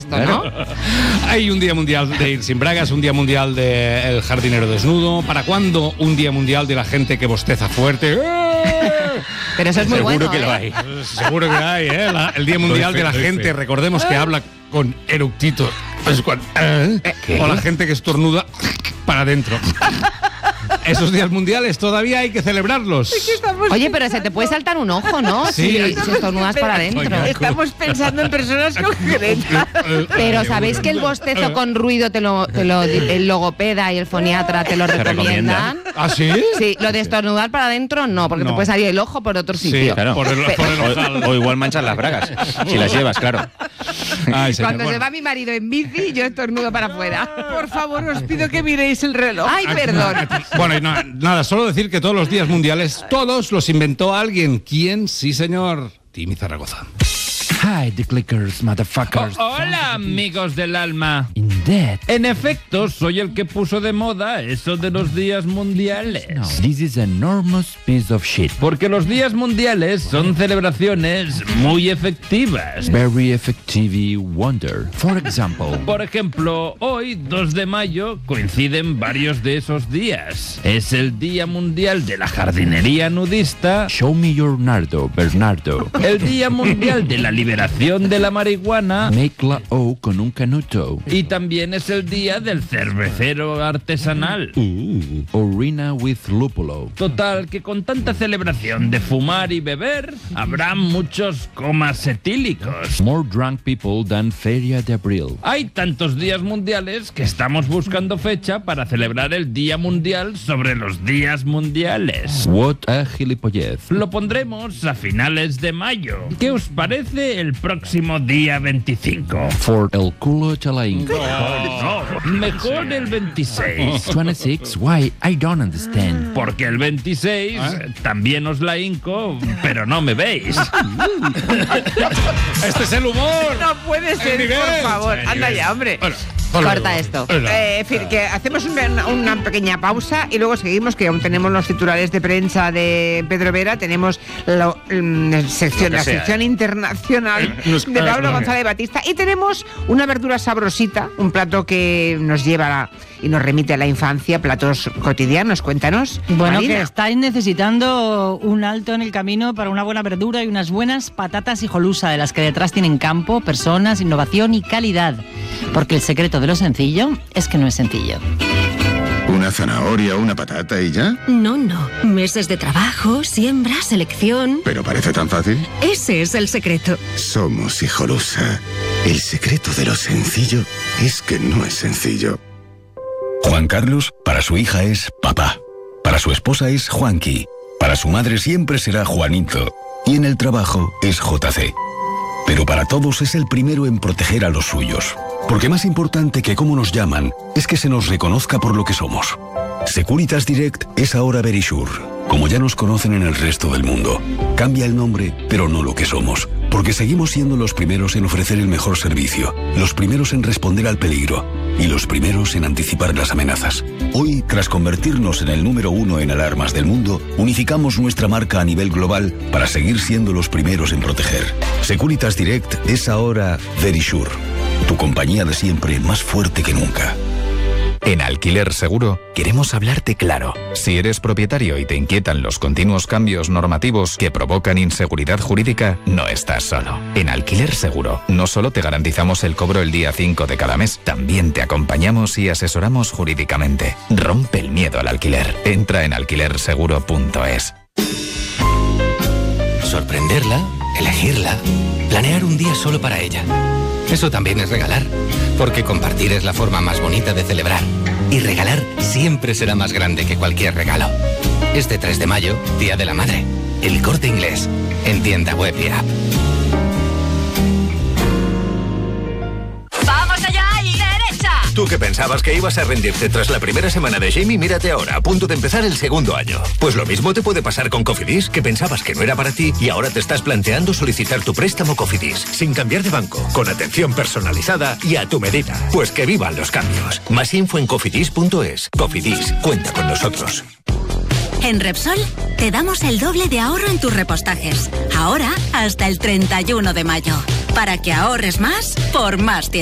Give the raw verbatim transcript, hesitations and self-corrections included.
¿no? Hay un día mundial de ir sin bragas, un día mundial del jardinero desnudo. ¿Para cuándo un día mundial de la gente que bosteza fuerte? Pero eso es muy Seguro bueno, que ¿eh? lo hay. Seguro que hay, ¿eh? La- el día mundial de la gente, recordemos que habla con eructito. Es cuando- ¿eh? O la gente que estornuda para adentro. Esos días mundiales todavía hay que celebrarlos. Oye, pero se te puede saltar un ojo, ¿no? Sí. Si, si estornudas para adentro. Oiga. Estamos pensando en personas concretas. Pero ¿sabéis que el bostezo con ruido te lo, te lo- el logopeda y el foniatra te lo recomiendan? ¿Ah, sí? Sí, lo de estornudar para adentro no, porque No. te puede salir el ojo por otro Sí, sitio. Claro. por el, por el ojal. O, o igual manchas las bragas, si las llevas, claro. Ay, señor, Cuando bueno. se va mi marido en bici, yo estornudo para afuera. Por favor, os pido que miréis el reloj. Ay, perdón. Bueno, y no- nada, solo decir que todos los días mundiales, todos los inventó alguien. ¿Quién? Sí, señor. Timmy Zaragoza. Hi, the clickers, motherfuckers. Oh, hola, amigos del alma. Indeed. En efecto, soy el que puso de moda eso de los días mundiales. No, this is an enormous piece of shit. Porque los días mundiales son celebraciones muy efectivas. Very effective wonder. For example, Por ejemplo, hoy, dos de mayo, coinciden varios de esos días. Es el Día Mundial de la Jardinería Nudista, show me your nardo, Bernardo. el Día Mundial de la Liberación de la Marihuana Make la O con un canuto. y también es el Día del Cervecero Artesanal. Orina with lúpulo. Total, que con tanta celebración de fumar y beber, habrá muchos comas etílicos. More drunk people than Feria de Abril. Hay tantos días mundiales que estamos buscando fecha para celebrar el Día Mundial sobre los días mundiales. What a gilipollez. Lo pondremos a finales de mayo. ¿Qué os parece el próximo día veinticinco? For el culo chalaín. No, mejor el veintiséis. twenty-six, why? I don't understand. Porque el veintiséis también os la hinco, pero no me veis. Este es el humor. No puede ser, nivel. por favor. El Anda nivel. ya, hombre. Bueno, Corta esto. Eh, en fin, que hacemos una, una pequeña pausa y luego seguimos, que aún tenemos los titulares de prensa de Pedro Vera, tenemos la, mm, sección, Lo que la sea, sección ¿eh? internacional Nos- de Pablo eh, González Batista y tenemos una verdura sabrosita, un plato que nos lleva a- y nos remite a la infancia, platos cotidianos. Cuéntanos, Bueno, Marina. que estáis necesitando un alto en el camino para una buena verdura y unas buenas patatas hijolusa, de las que detrás tienen campo, personas, innovación y calidad. Porque el secreto de lo sencillo es que no es sencillo. ¿Una zanahoria, una patata y ya? No, no. Meses de trabajo, siembra, selección. ¿Pero parece tan fácil? Ese es el secreto. Somos Hijolusa. El secreto de lo sencillo es que no es sencillo. Juan Carlos, para su hija es papá. Para su esposa es Juanqui. Para su madre siempre será Juanito. Y en el trabajo es J C. Pero para todos es el primero en proteger a los suyos. Porque más importante que cómo nos llaman es que se nos reconozca por lo que somos. Securitas Direct es ahora Verisure, como ya nos conocen en el resto del mundo. Cambia el nombre, pero no lo que somos. Porque seguimos siendo los primeros en ofrecer el mejor servicio, los primeros en responder al peligro y los primeros en anticipar las amenazas. Hoy, tras convertirnos en el número uno en alarmas del mundo, unificamos nuestra marca a nivel global para seguir siendo los primeros en proteger. Securitas Direct es ahora Verisure, tu compañía de siempre más fuerte que nunca. En Alquiler Seguro queremos hablarte claro. Si eres propietario y te inquietan los continuos cambios normativos que provocan inseguridad jurídica, no estás solo. En Alquiler Seguro no solo te garantizamos el cobro el día cinco de cada mes, también te acompañamos y asesoramos jurídicamente. Rompe el miedo al alquiler. Entra en alquiler seguro punto es. Sorprenderla, elegirla, planear un día solo para ella. Eso también es regalar, porque compartir es la forma más bonita de celebrar. Y regalar siempre será más grande que cualquier regalo. Este tres de mayo, Día de la Madre. El Corte Inglés, en tienda web y app. ¡Vamos allá y derecha! Tú que pensabas que ibas a rendirte tras la primera semana de Jamie, mírate ahora, a punto de empezar el segundo año. Pues lo mismo te puede pasar con Cofidis, que pensabas que no era para ti y ahora te estás planteando solicitar tu préstamo Cofidis, sin cambiar de banco, con atención personalizada y a tu medida. Pues que vivan los cambios. Más info en cofidis punto es. Cofidis, cuenta con nosotros. En Repsol te damos el doble de ahorro en tus repostajes. Ahora hasta el treinta y uno de mayo. Para que ahorres más por más tiempo.